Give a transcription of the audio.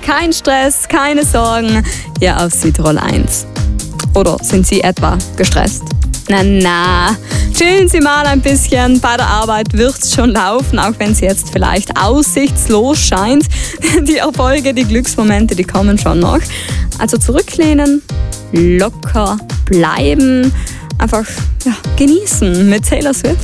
kein Stress, keine Sorgen hier auf Südtirol 1. Oder sind Sie etwa gestresst? Na, chillen Sie mal ein bisschen. Bei der Arbeit wird's schon laufen, auch wenn es jetzt vielleicht aussichtslos scheint. Die Erfolge, die Glücksmomente, die kommen schon noch. Also zurücklehnen, locker bleiben, einfach genießen mit Taylor Swift.